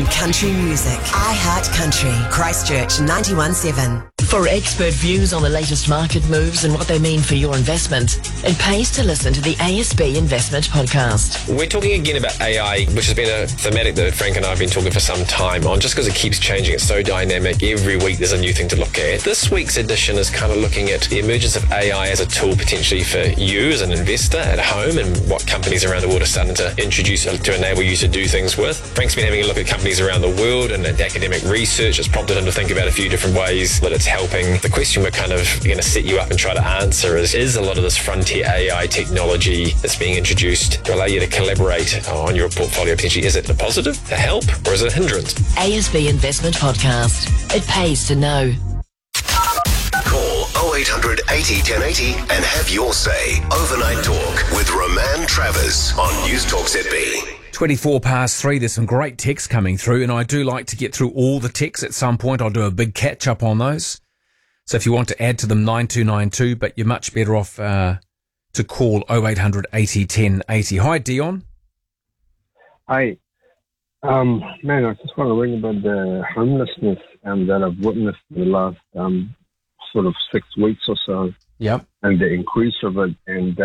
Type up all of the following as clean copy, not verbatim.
country music. I Heart Country. Christchurch 91.7. For expert views on the latest market moves and what they mean for your investment, it pays to listen to the ASB Investment Podcast. We're talking again about AI, which has been a thematic that Frank and I have been talking for some time on, just because it keeps changing. It's so dynamic. Every week there's a new thing to look at. This week's edition is kind of looking at the emergence of AI as a tool potentially for you as an investor at home, and what companies around the world are starting to introduce to enable you to do things with. Frank's been having a look at companies around the world and at academic research. It's prompted him to think about a few different ways that it's helping. The question we're kind of going to set you up and try to answer is a lot of this frontier AI technology that's being introduced to allow you to collaborate on your portfolio potentially. Is it a positive, a help, or is it a hindrance? ASB Investment Podcast. It pays to know. Call 0800 80 1080 and have your say. Overnight Talk with Roman Travers on News Talk ZB. 3:24. There's some great texts coming through, and I do like to get through all the texts at some point. I'll do a big catch up on those. So if you want to add to them, 9292, but you're much better off to call 0800 80 1080. Hi, Dion. Hi. Man, I just want to ring about the homelessness that I've witnessed in the last sort of 6 weeks or so. Yep. And the increase of it. And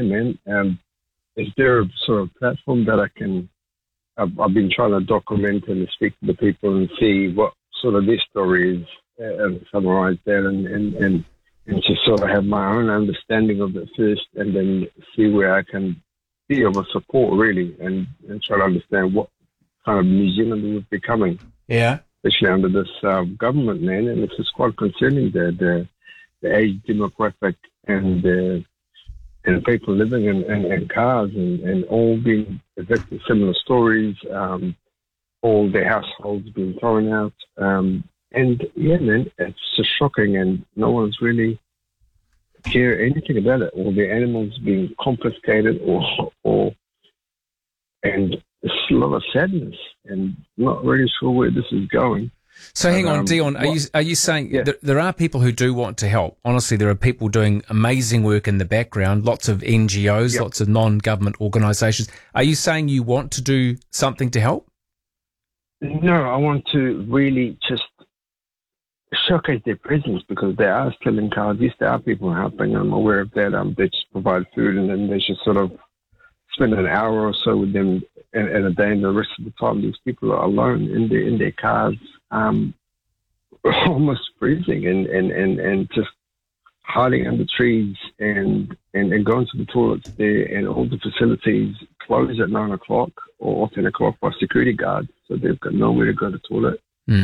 is there a sort of platform that I can, I've been trying to document and speak to the people and see what sort of their story is and summarize that and just sort of have my own understanding of it first, and then see where I can be of a support really, and try to understand what kind of New Zealand we're becoming. Yeah. Especially under this government, man, and it's just quite concerning the age demographic and people living in cars and all being evicted, similar stories, all their households being thrown out. And yeah, man, it's just shocking, and no one's really care anything about it. All the animals being confiscated and it's a lot of sadness, and not really sure where this is going. So hang on, Dion, are you saying there are people who do want to help? Honestly, there are people doing amazing work in the background, lots of NGOs, lots of non-government organisations. Are you saying you want to do something to help? No, I want to really just showcase their presence, because they are still in cars. Yes, there are people helping. I'm aware of that. They just provide food, and then they just sort of spend an hour or so with them in a day, and the rest of the time these people are alone in their cars, almost freezing and just hiding under trees and going to the toilets there, and all the facilities close at 9 o'clock or 10 o'clock by security guards, so they've got nowhere to go to the toilet.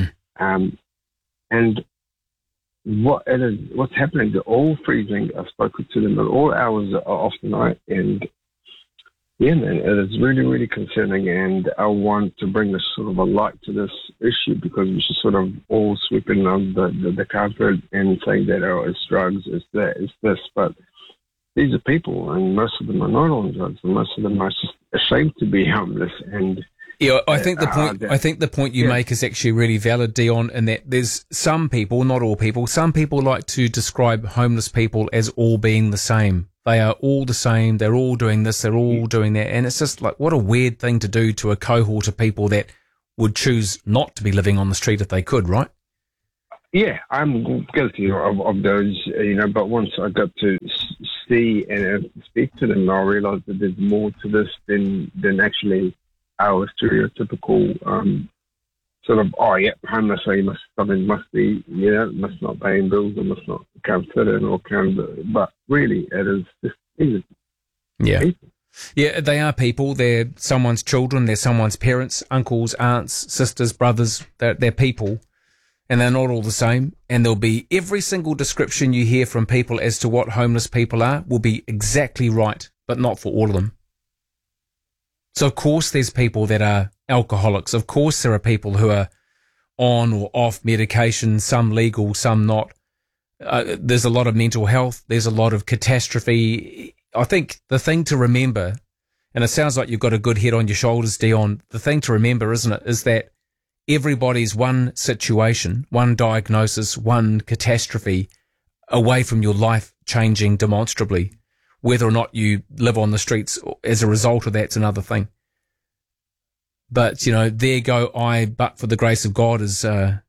And what's happening, they're all freezing. I've spoken to them at all hours of the night, and yeah, man, it is really, really concerning, and I want to bring a sort of a light to this issue, because we should sort of all sweeping under the carpet and saying that, oh, it's drugs, it's that, it's this, but these are people, and most of them are not on drugs, and most of them are just ashamed to be homeless. And yeah, I think the point you make is actually really valid, Dion, in that there's some people, not all people, some people like to describe homeless people as all being the same. They are all the same. They're all doing this. They're all doing that. And it's just like, what a weird thing to do to a cohort of people that would choose not to be living on the street if they could, right? Yeah, I'm guilty of those, but once I got to see and speak to them, I realized that there's more to this than actually our stereotypical sort of, homeless, so you must be, must not pay bills, or must not can't fit in, or but really it is just people. Yeah, they are people. They're someone's children, they're someone's parents, uncles, aunts, sisters, brothers. They're people, and they're not all the same. And there'll be every single description you hear from people as to what homeless people are will be exactly right, but not for all of them. So, of course, there's people that are alcoholics. Of course, there are people who are on or off medication, some legal, some not. There's a lot of mental health. There's a lot of catastrophe. I think the thing to remember, and it sounds like you've got a good head on your shoulders, Dion, the thing to remember, isn't it, is that everybody's one situation, one diagnosis, one catastrophe away from your life changing demonstrably. Whether or not you live on the streets as a result of that's another thing. But, there go I, but for the grace of God is,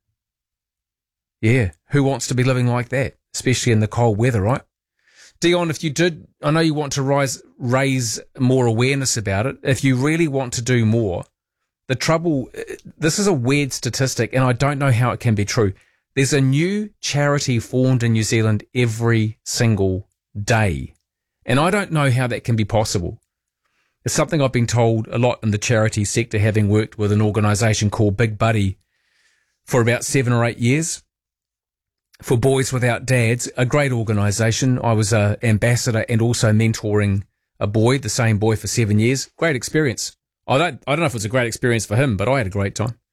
who wants to be living like that, especially in the cold weather, right? Dion, if you did, I know you want to raise more awareness about it. If you really want to do more, the trouble, this is a weird statistic, and I don't know how it can be true. There's a new charity formed in New Zealand every single day, and I don't know how that can be possible. It's something I've been told a lot in the charity sector, having worked with an organisation called Big Buddy for about 7 or 8 years. For Boys Without Dads, a great organisation. I was an ambassador and also mentoring a boy, the same boy, for 7 years. Great experience. I don't know if it was a great experience for him, but I had a great time.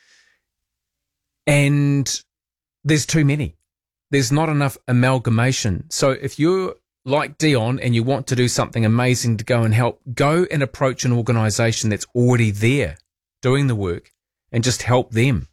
And there's too many. There's not enough amalgamation. So if you're like Dion and you want to do something amazing to go and help, go and approach an organisation that's already there doing the work and just help them.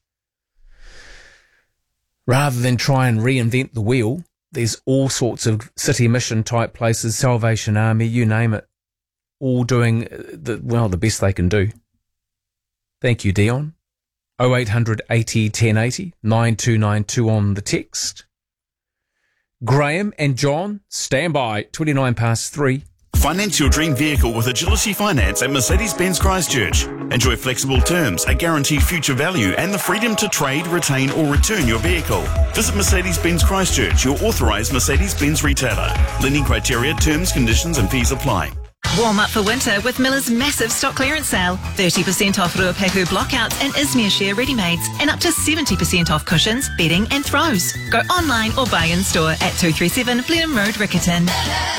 Rather than try and reinvent the wheel, there's all sorts of city mission type places, Salvation Army, you name it, all doing the best they can do. Thank you, Dion. 0800 80 1080, 9292 on the text. Graham and John, stand by, 3. Finance your dream vehicle with Agility Finance at Mercedes-Benz Christchurch. Enjoy flexible terms, a guaranteed future value, and the freedom to trade, retain, or return your vehicle. Visit Mercedes-Benz Christchurch, your authorised Mercedes-Benz retailer. Lending criteria, terms, conditions, and fees apply. Warm up for winter with Miller's massive stock clearance sale. 30% off Ruapehu blockouts and Izmir Share ready-mades, and up to 70% off cushions, bedding and throws. Go online or buy in store at 237 Blenheim Road, Riccarton.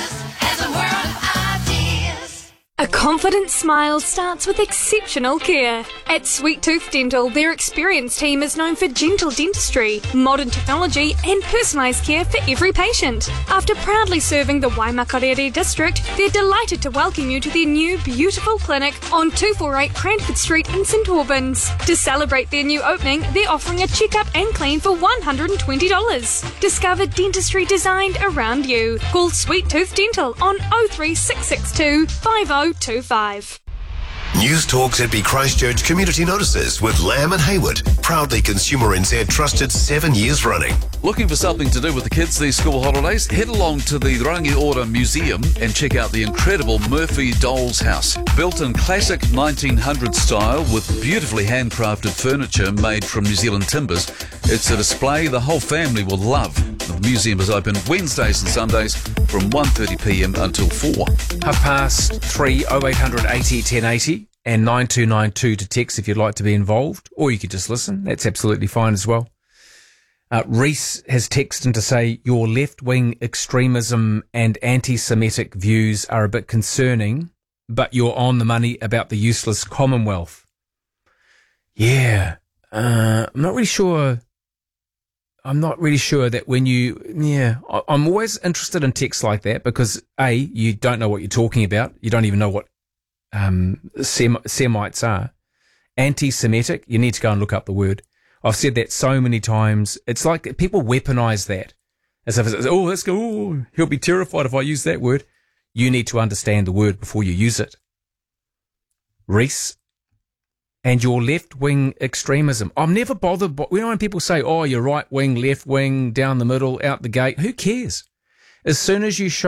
A confident smile starts with exceptional care. At Sweet Tooth Dental, their experienced team is known for gentle dentistry, modern technology, and personalised care for every patient. After proudly serving the Waimakarere district, they're delighted to welcome you to their new beautiful clinic on 248 Cranford Street in St Albans. To celebrate their new opening, they're offering a checkup and clean for $120. Discover dentistry designed around you. Call Sweet Tooth Dental on 03662 5025. News Talk ZB Christchurch Community Notices with Lamb and Hayward. Proudly Consumer NZ trusted 7 years running. Looking for something to do with the kids these school holidays? Head along to the Rangi Ora Museum and check out the incredible Murphy Doll's House. Built in classic 1900s style with beautifully handcrafted furniture made from New Zealand timbers, it's a display the whole family will love. The museum is open Wednesdays and Sundays from 1:30pm until 4. 3, 0800 80 1080 and 9292 to text if you'd like to be involved, or you could just listen. That's absolutely fine as well. Reese has texted in to say, your left-wing extremism and anti-Semitic views are a bit concerning, but you're on the money about the useless Commonwealth. Yeah, I'm not really sure that I'm always interested in texts like that because A, you don't know what you're talking about. You don't even know what Semites are. Anti-Semitic, you need to go and look up the word. I've said that so many times. It's like people weaponize that as if it's, he'll be terrified if I use that word. You need to understand the word before you use it. Reese, and your left-wing extremism. I'm never bothered. When people say, oh, you're right-wing, left-wing, down the middle, out the gate, who cares? As soon as you show